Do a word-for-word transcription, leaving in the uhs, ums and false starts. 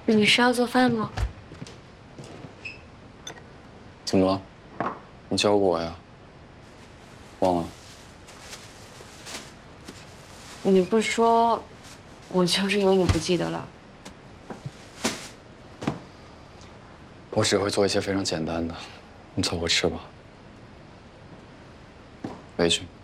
你是要做饭吗？ 怎么了？你教过我呀？忘了？ 你不说，我就是永远不记得了。 我只会做一些非常简单的，你凑合吃吧。回去。